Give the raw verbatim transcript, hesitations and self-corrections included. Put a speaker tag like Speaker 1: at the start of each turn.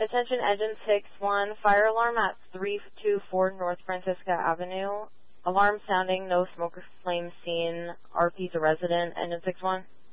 Speaker 1: Attention Engine six one, fire alarm at three two four North Francisca Avenue. Alarm sounding, no smoke or flame seen. R P's a resident. Engine six one.